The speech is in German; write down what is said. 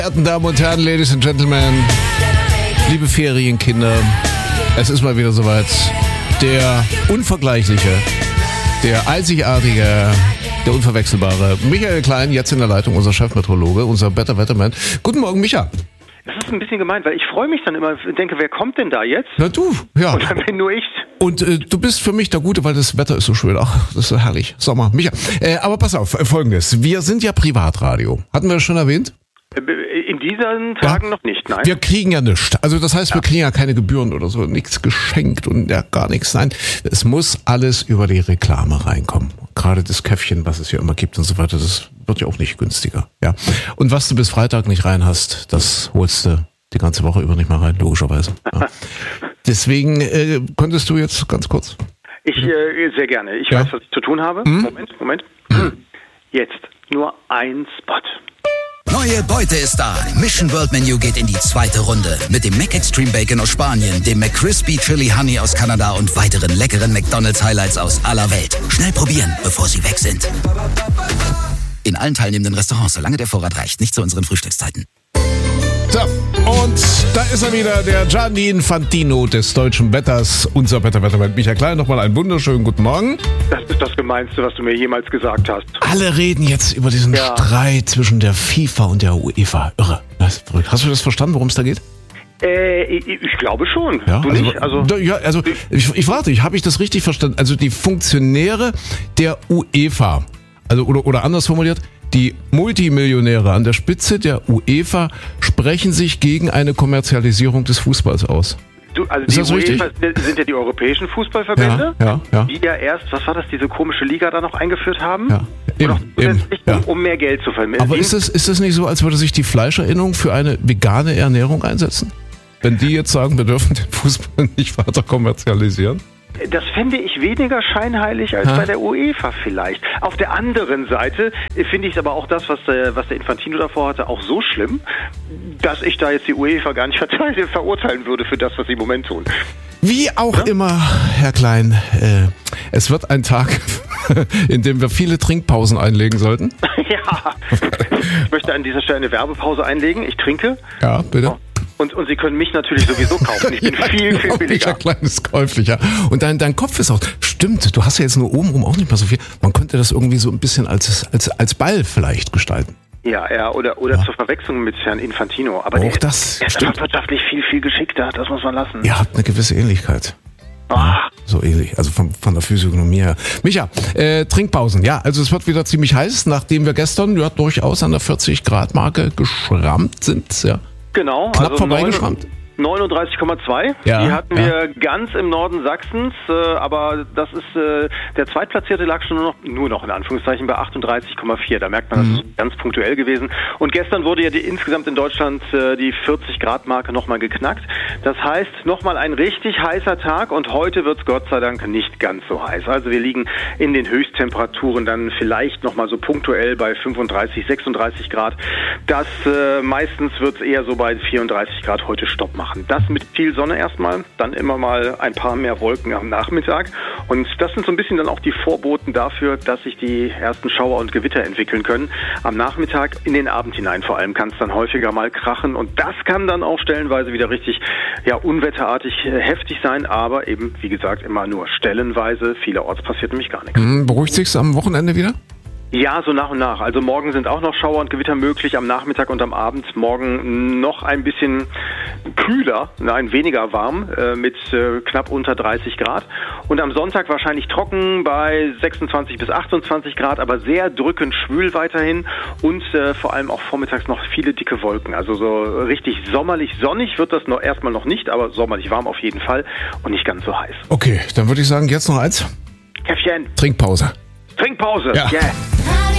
Verehrten Damen und Herren, Ladies and Gentlemen, liebe Ferienkinder, es ist mal wieder soweit. Der unvergleichliche, der einzigartige, der unverwechselbare Michael Klein, jetzt in der Leitung, unser Chefmeteorologe, unser Better Wetterman. Guten Morgen, Micha. Das ist ein bisschen gemein, weil ich freue mich dann immer, denke, wer kommt denn da jetzt? Na du, ja. Und dann bin nur ich. Und du bist für mich der Gute, weil das Wetter ist so schön. Ach, das ist so herrlich. Sommer. Micha, aber pass auf, Folgendes. Wir sind ja Privatradio. Hatten wir das schon erwähnt? In diesen Tagen noch nicht, nein. Wir kriegen ja nichts. Also das heißt, wir kriegen ja keine Gebühren oder so, nichts geschenkt und ja, gar nichts. Nein, es muss alles über die Reklame reinkommen. Gerade das Käffchen, was es hier immer gibt und so weiter, das wird ja auch nicht günstiger. Ja. Und was du bis Freitag nicht rein hast, das holst du die ganze Woche über nicht mal rein, logischerweise. Ja. Deswegen könntest du jetzt ganz kurz. Ich sehr gerne. Ich weiß, was ich zu tun habe. Moment. Jetzt nur ein Spot. Neue Beute ist da. Mission World Menu geht in die zweite Runde. Mit dem Mac Extreme Bacon aus Spanien, dem McCrispy Chili Honey aus Kanada und weiteren leckeren McDonald's Highlights aus aller Welt. Schnell probieren, bevor sie weg sind. In allen teilnehmenden Restaurants, solange der Vorrat reicht. Nicht zu unseren Frühstückszeiten. So, und da ist er wieder, der Gianni Infantino des deutschen Wetters, unser Wettermann Michael Klein. Nochmal einen wunderschönen guten Morgen. Das ist das Gemeinste, was du mir jemals gesagt hast. Alle reden jetzt über diesen Streit zwischen der FIFA und der UEFA. Irre, das ist verrückt. Hast du das verstanden, worum es da geht? Ich glaube schon. Ja, du nicht? Ich frage dich, habe ich das richtig verstanden? Also die Funktionäre der UEFA, also oder anders formuliert, die Multimillionäre an der Spitze der UEFA sprechen sich gegen eine Kommerzialisierung des Fußballs aus. Ist das richtig? Sind ja die europäischen Fußballverbände, ja. die ja erst, was war das, diese komische Liga da noch eingeführt haben? Ja. Um mehr Geld zu vermitteln. Aber ist es nicht so, als würde sich die Fleischerinnung für eine vegane Ernährung einsetzen? Wenn die jetzt sagen, wir dürfen den Fußball nicht weiter kommerzialisieren? Das fände ich weniger scheinheilig als bei der UEFA vielleicht. Auf der anderen Seite finde ich es aber auch das, was der Infantino davor hatte, auch so schlimm, dass ich da jetzt die UEFA gar nicht verurteilen würde für das, was sie im Moment tun. Wie auch immer, Herr Klein, es wird ein Tag, in dem wir viele Trinkpausen einlegen sollten. Ja, ich möchte an dieser Stelle eine Werbepause einlegen. Ich trinke. Ja, bitte. Und Sie können mich natürlich sowieso kaufen. Ich bin viel billiger. Ein kleines käuflicher. Und dein Kopf ist auch... Stimmt, du hast ja jetzt nur obenrum auch nicht mehr so viel. Man könnte das irgendwie so ein bisschen als Ball vielleicht gestalten. Ja, oder zur Verwechslung mit Herrn Infantino. Aber auch das ist wirtschaftlich viel geschickter. Das muss man lassen. Ihr habt eine gewisse Ähnlichkeit. So ähnlich, also von der Physiognomie her. Micha, Trinkpausen. Ja, also es wird wieder ziemlich heiß, nachdem wir gestern durchaus an der 40-Grad-Marke geschrammt sind. Ja. Genau. Knapp vorbeigeschrammt. 39,2. Ja, die hatten wir ganz im Norden Sachsens, aber das ist der Zweitplatzierte lag schon nur noch in Anführungszeichen bei 38,4. Da merkt man, das ist ganz punktuell gewesen. Und gestern wurde ja insgesamt in Deutschland die 40-Grad-Marke nochmal geknackt. Das heißt, nochmal ein richtig heißer Tag und heute wird es Gott sei Dank nicht ganz so heiß. Also wir liegen in den Höchsttemperaturen dann vielleicht nochmal so punktuell bei 35, 36 Grad. Das meistens wird es eher so bei 34 Grad heute Stopp machen. Das mit viel Sonne erstmal, dann immer mal ein paar mehr Wolken am Nachmittag. Und das sind so ein bisschen dann auch die Vorboten dafür, dass sich die ersten Schauer und Gewitter entwickeln können. Am Nachmittag in den Abend hinein vor allem kann es dann häufiger mal krachen. Und das kann dann auch stellenweise wieder richtig unwetterartig heftig sein. Aber eben, wie gesagt, immer nur stellenweise. Vielerorts passiert nämlich gar nichts. Beruhigt sich's am Wochenende wieder? Ja, so nach und nach. Also morgen sind auch noch Schauer und Gewitter möglich, am Nachmittag und am Abend. Morgen noch ein bisschen kühler, nein, weniger warm, mit knapp unter 30 Grad. Und am Sonntag wahrscheinlich trocken bei 26 bis 28 Grad, aber sehr drückend schwül weiterhin. Und vor allem auch vormittags noch viele dicke Wolken. Also so richtig sommerlich sonnig wird das erstmal noch nicht, aber sommerlich warm auf jeden Fall und nicht ganz so heiß. Okay, dann würde ich sagen, jetzt noch eins. Käffchen. Trinkpause. Trinkpause. Ja. Yeah.